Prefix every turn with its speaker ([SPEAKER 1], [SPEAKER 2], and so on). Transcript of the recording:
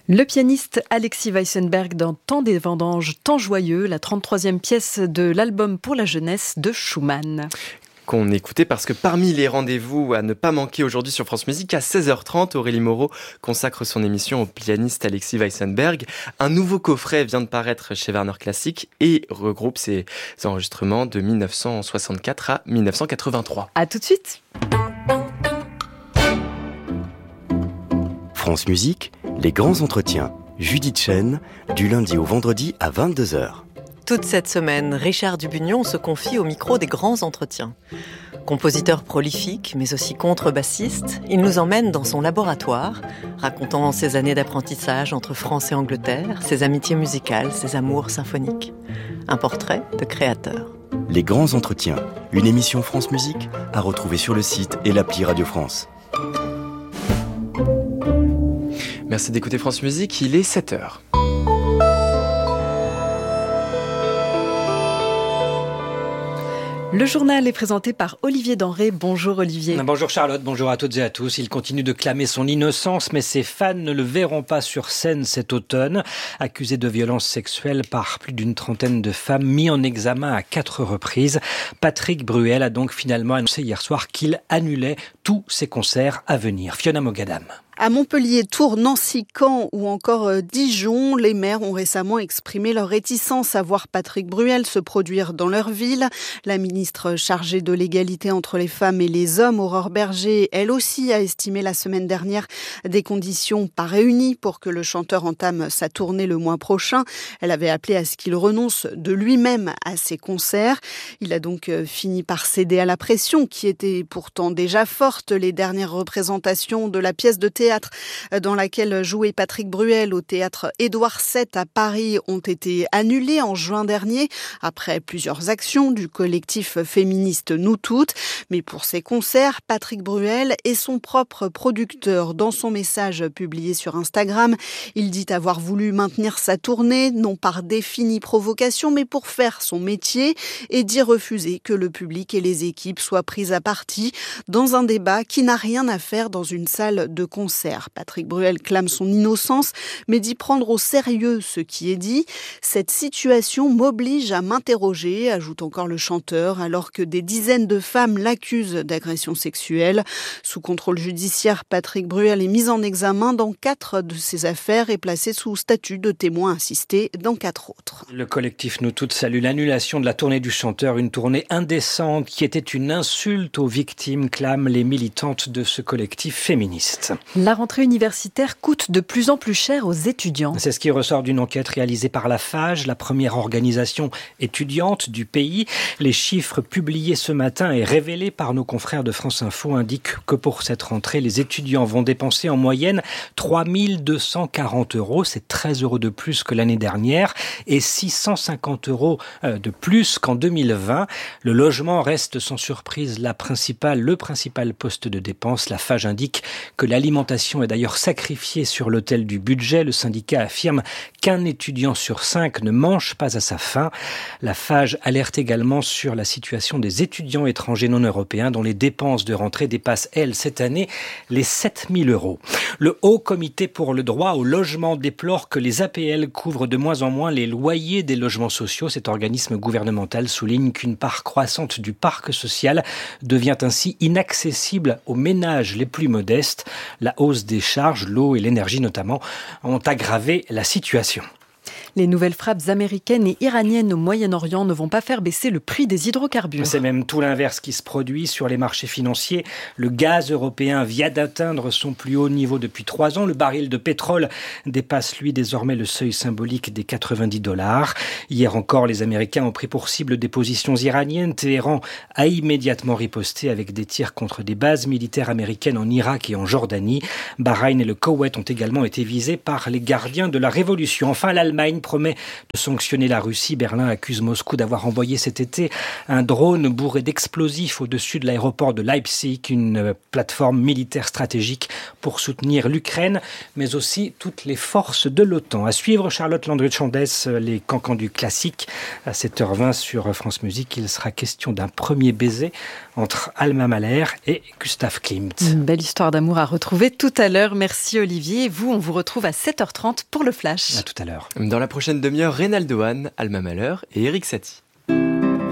[SPEAKER 1] Le pianiste Alexis Weissenberg dans Temps des vendanges, temps joyeux, la 33e pièce de l'album pour la jeunesse de Schumann.
[SPEAKER 2] Qu'on écoutait parce que parmi les rendez-vous à ne pas manquer aujourd'hui sur France Musique, à 16h30, Aurélie Moreau consacre son émission au pianiste Alexis Weissenberg. Un nouveau coffret vient de paraître chez Warner Classic et regroupe ses enregistrements de 1964 à 1983.
[SPEAKER 1] À tout de suite.
[SPEAKER 3] France Musique, les grands entretiens. Judith Chen, du lundi au vendredi à 22h.
[SPEAKER 4] Toute cette semaine, Richard Dubugnon se confie au micro des grands entretiens. Compositeur prolifique, mais aussi contrebassiste, il nous emmène dans son laboratoire, racontant ses années d'apprentissage entre France et Angleterre, ses amitiés musicales, ses amours symphoniques. Un portrait de créateur.
[SPEAKER 3] Les grands entretiens, une émission France Musique à retrouver sur le site et l'appli Radio France.
[SPEAKER 2] Merci d'écouter France Musique, il est 7h.
[SPEAKER 1] Le journal est présenté par Olivier Denré. Bonjour Olivier.
[SPEAKER 5] Bonjour Charlotte, bonjour à toutes et à tous. Il continue de clamer son innocence, mais ses fans ne le verront pas sur scène cet automne. Accusé de violences sexuelles par plus d'une trentaine de femmes, mis en examen à 4 reprises, Patrick Bruel a donc finalement annoncé hier soir qu'il annulait tous ses concerts à venir. Fiona Mogadam.
[SPEAKER 6] À Montpellier, Tours, Nancy, Caen ou encore Dijon, les maires ont récemment exprimé leur réticence à voir Patrick Bruel se produire dans leur ville. La ministre chargée de l'égalité entre les femmes et les hommes, Aurore Bergé, elle aussi a estimé la semaine dernière des conditions pas réunies pour que le chanteur entame sa tournée le mois prochain. Elle avait appelé à ce qu'il renonce de lui-même à ses concerts. Il a donc fini par céder à la pression qui était pourtant déjà forte. Les dernières représentations de la pièce de théâtre dans laquelle jouait Patrick Bruel au théâtre Édouard VII à Paris ont été annulées en juin dernier après plusieurs actions du collectif féministe Nous Toutes. Mais pour ces concerts, Patrick Bruel est son propre producteur. Dans son message publié sur Instagram, il dit avoir voulu maintenir sa tournée, non par définie provocation, mais pour faire son métier et dit refuser que le public et les équipes soient prises à partie dans un débat qui n'a rien à faire dans une salle de concert. Patrick Bruel clame son innocence, mais dit prendre au sérieux ce qui est dit. Cette situation m'oblige à m'interroger, ajoute encore le chanteur, alors que des dizaines de femmes l'accusent d'agression sexuelle. Sous contrôle judiciaire, Patrick Bruel est mis en examen dans 4 de ses affaires et placé sous statut de témoin assisté dans 4 autres.
[SPEAKER 5] Le collectif Nous Toutes salue l'annulation de la tournée du chanteur, une tournée indécente qui était une insulte aux victimes, clament les militantes de ce collectif féministe.
[SPEAKER 1] La rentrée universitaire coûte de plus en plus cher aux étudiants.
[SPEAKER 5] C'est ce qui ressort d'une enquête réalisée par la FAGE, la première organisation étudiante du pays. Les chiffres publiés ce matin et révélés par nos confrères de France Info indiquent que pour cette rentrée, les étudiants vont dépenser en moyenne 3 240 €. C'est 13 € de plus que l'année dernière et 650 € de plus qu'en 2020. Le logement reste sans surprise le principal poste de dépense. La FAGE indique que l'alimentation est d'ailleurs sacrifiée sur l'autel du budget. Le syndicat affirme qu'un étudiant sur 5 ne mange pas à sa faim. La FAGE alerte également sur la situation des étudiants étrangers non européens dont les dépenses de rentrée dépassent, elles, cette année, les 7 000 €. Le Haut Comité pour le droit au logement déplore que les APL couvrent de moins en moins les loyers des logements sociaux. Cet organisme gouvernemental souligne qu'une part croissante du parc social devient ainsi inaccessible aux ménages les plus modestes. La hausse des charges, l'eau et l'énergie notamment, ont aggravé la situation.
[SPEAKER 1] Les nouvelles frappes américaines et iraniennes au Moyen-Orient ne vont pas faire baisser le prix des hydrocarbures.
[SPEAKER 5] C'est même tout l'inverse qui se produit sur les marchés financiers. Le gaz européen vient d'atteindre son plus haut niveau depuis 3 ans. Le baril de pétrole dépasse, lui, désormais le seuil symbolique des 90 $. Hier encore, les Américains ont pris pour cible des positions iraniennes. Téhéran a immédiatement riposté avec des tirs contre des bases militaires américaines en Irak et en Jordanie. Bahreïn et le Koweït ont également été visés par les gardiens de la révolution. Enfin, l'Allemagne promet de sanctionner la Russie. Berlin accuse Moscou d'avoir envoyé cet été un drone bourré d'explosifs au-dessus de l'aéroport de Leipzig, une plateforme militaire stratégique pour soutenir l'Ukraine, mais aussi toutes les forces de l'OTAN. À suivre, Charlotte Landry-Chandès, les cancans du classique. À 7h20 sur France Musique, il sera question d'un premier baiser entre Alma Mahler et Gustav Klimt.
[SPEAKER 1] Une belle histoire d'amour à retrouver tout à l'heure. Merci Olivier. Vous, on vous retrouve à 7h30 pour le Flash.
[SPEAKER 5] À tout à l'heure.
[SPEAKER 2] Dans la prochaine demi-heure, Reynaldo Hahn, Alma Mahler et Erik Satie.